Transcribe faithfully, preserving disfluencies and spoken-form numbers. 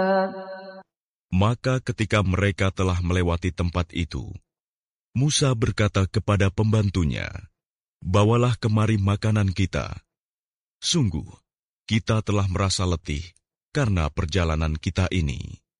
Maka ketika mereka telah melewati tempat itu, Musa berkata kepada pembantunya, "Bawalah kemari makanan kita. Sungguh, kita telah merasa letih karena perjalanan kita ini."